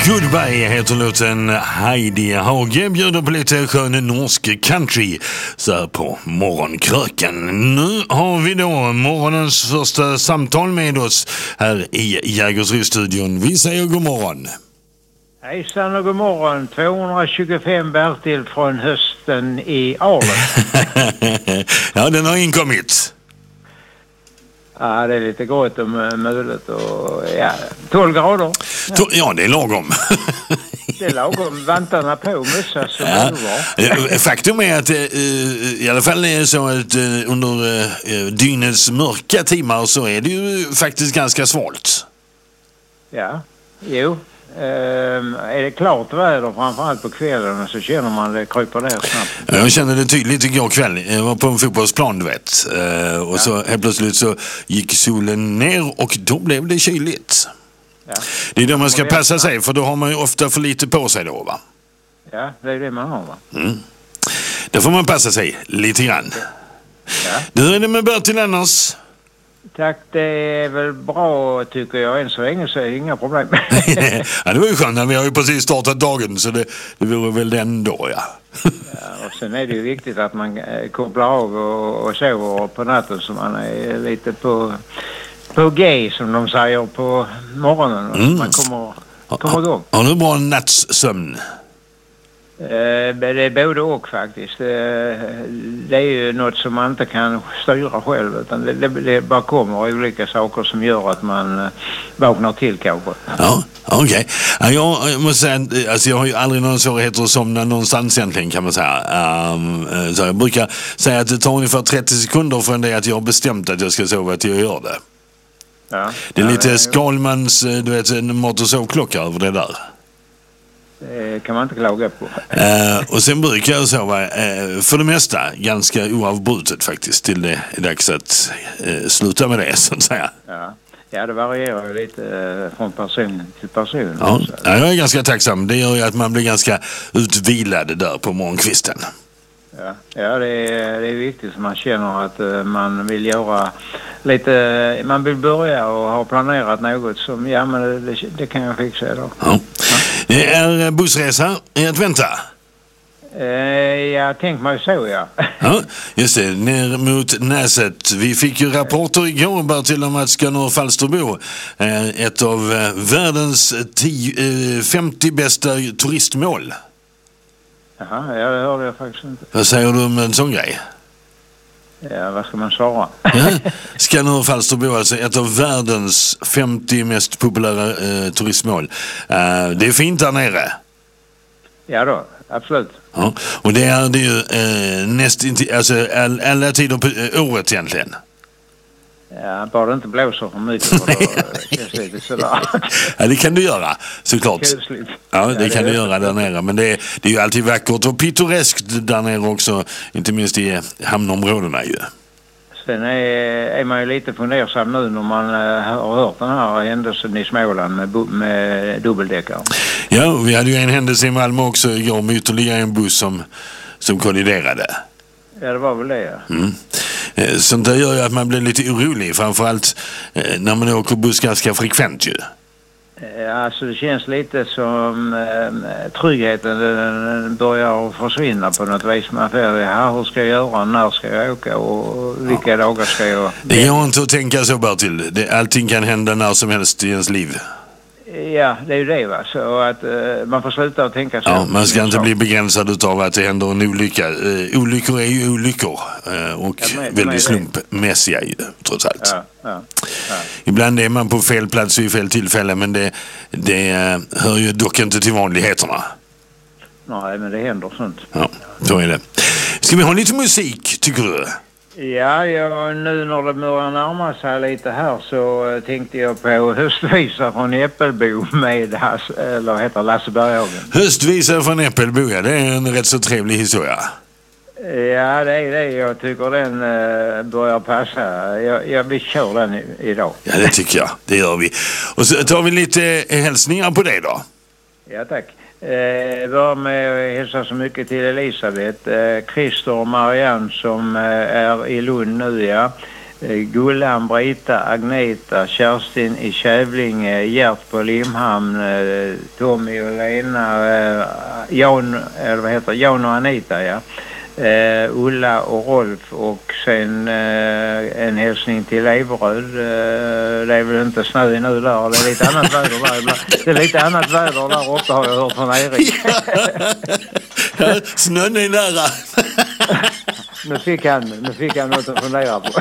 Goodbye heter låten. Heidi Hage bjuder på lite skön norsk country så här på morgonkröken. Nu har vi då morgonens första samtal med oss här i Jägersro-studion. Vi säger god morgon. Hejsan och god morgon. 225 Bertil från hösten i Arlen. Ja, den har inkommit. Ja, det är lite grått och mulet och 12 grader. Ja, det är lagom. Det är lagom. Vantarna på mössa som var. Faktum är att i alla fall är det så att under dynets mörka timmar så är det ju faktiskt ganska svalt. Ja, jo. Är det klart väder framförallt på kvällen så känner man det kryper ner snabbt. Jag kände det tydligt igår kväll. Jag var på en fotbollsplan, du vet. Och så helt plötsligt så gick solen ner och då blev det kyligt. Ja. Det är då man ska passa sig, för då har man ju ofta för lite på sig då, va? Ja, det är det man har, va? Då får man passa sig lite grann. Ja. Du, är det med Bertil annars? Tack, det är väl bra tycker jag. Än så länge så är det inga problem. Ja, det var ju skönt. Vi har ju precis startat dagen så det vore väl den då, ja. Ja, och sen är det ju viktigt att man kopplar av och sover på natten så man är lite på G som de säger på morgonen. Och man kommer igång. Har du bra nattsömn? Det är både och faktiskt. Det är ju något som man inte kan styra själv utan det bara kommer olika saker som gör att man vaknar till kanske. Ja, okej. Okay. Jag måste säga, alltså jag har ju aldrig någon svårigheter att somna någonstans egentligen kan man säga. Så jag brukar säga att det tar ungefär 30 sekunder från det att jag har bestämt att jag ska sova till jag gör det. Ja. Det är lite Skalmans, du vet, en mat- och sovklocka över det där. Det kan man inte klaga på. Och sen brukar jag sova för det mesta ganska oavbrutet faktiskt till det är dags att sluta med det så att säga. Ja, det varierar ju lite från person till person. Ja, jag är ganska tacksam. Det gör ju att man blir ganska utvilad där på morgonkvisten. Ja, det är viktigt så man känner att man vill göra lite, man vill börja och ha planerat något som, men det kan jag fixa då. Ja. Det är bussresa att vänta. Jag tänkte mig så, ja. Ja, just det. Ner mot Näset. Vi fick ju rapporter igår bara till om att Skanör Falsterbo är ett av världens 50 bästa turistmål. Jaha, ja, det hörde jag faktiskt inte. Vad säger du om en sån grej? Ja, vad ska man svara? Ja, Skanör Falsterbo, alltså ett av världens 50 mest populära turistmål. Det är fint där nere. Ja då, absolut. Ja, och det är ju alltså alla tider på året egentligen. Ja, bara det inte blåser för mycket för då känns det lite sådär. Ja, det kan du göra, såklart. Kusligt. Ja, det kan du göra där nere. Men det är ju alltid vackert och pittoreskt där nere också, inte minst i hamnområdena ju. Sen är man ju lite fundersam nu när man har hört den här händelsen i Småland med dubbeldäckare. Ja, vi hade ju en händelse i Malmö också igår med ytterligare en buss som kolliderade. Ja, det var väl det, ja. Sånt där gör ju att man blir lite orolig, framförallt när man åker buss ganska frekvent ju. Alltså det känns lite som tryggheten den börjar försvinna på något vis. Man får, hur ska jag göra, när ska jag åka och vilka dagar ska jag... Det går inte att tänka så bara till. Allting kan hända när som helst i ens liv. Ja, det är ju det, va. Så att man får sluta att tänka så. Ja, man ska inte bli begränsad av att det händer en olycka. Olyckor är ju olyckor och väldigt slumpmässiga ju, trots allt. Ja. Ibland är man på fel plats vid fel tillfälle, men det hör ju dock inte till vanligheterna. Nej, men det händer sånt. Ja, så är det. Ska vi ha lite musik, tycker du? Ja, nu när det börjar närma sig lite här så tänkte jag på Höstvisa från Äppelbo med Lasse Berghagen. Höstvisa från Äppelbo, ja, det är en rätt så trevlig historia. Ja, det är det. Jag tycker den börjar passa. Vi kör den idag. Ja, det tycker jag. Det gör vi. Och så tar vi lite hälsningar på dig då. Ja, tack. Börjar med att hälsa så mycket till Elisabeth, Christer och Marianne som är i Lund nu, ja. Gullan, Brita, Agneta, Kerstin i Kävlinge, Gert på Limhamn, Tommy och Lena, Jan och Anita, ja. Ulla och Rolf, och sen en hälsning till Everöd. Det är väl inte snö nu där, det är lite annat väder där ibland. Det är lite annat väder där uppe, har jag hört från Erik. Ja, snön är nära. Nu fick han något att fundera på.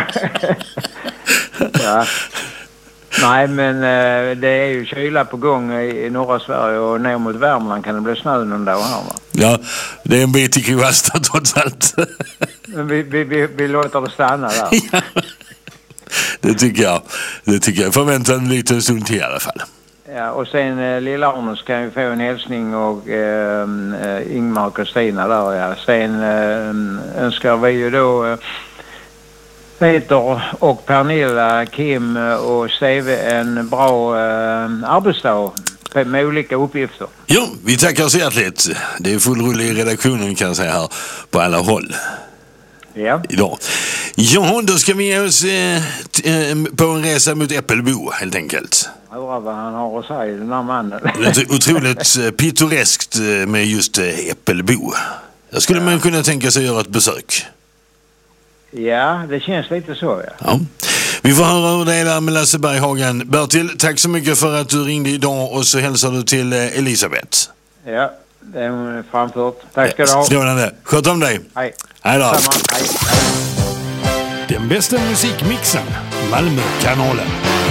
Ja. Nej, men det är ju kyla på gång i norra Sverige, och ner mot Värmland kan det bli snö någon dag här, va? Ja, det är en bit till Kristianstad trots allt. Men vi låter det stanna där. Ja, det tycker jag. Förväntar en liten stund till i alla fall. Ja, och sen lilla Arnus kan ju få en hälsning, och Ingmar och Kristina där, ja. Sen önskar vi ju då Peter och Pernilla, Kim och Steve en bra arbetsdag med olika uppgifter. Jo, vi tackar så hjärtligt. Det är full rulle i redaktionen, kan jag säga, här på alla håll. Ja. Idag. Ja, då ska vi ge oss på en resa mot Äppelbo, helt enkelt. Hör vad han har att säga, den här mannen. Det är otroligt pittoreskt med just Äppelbo. Där skulle man kunna tänka sig göra ett besök. Ja, det känns lite så, ja. Ja. Vi får höra hur det är där med Lasse Berghagen. Bertil, tack så mycket för att du ringde idag, och så hälsar du till Elisabeth. Ja, det är framfört. Tack ska du ha. Strålande. Sköt om dig. Hej. Hej då. Hej. Den bästa musikmixen, Malmökanalen.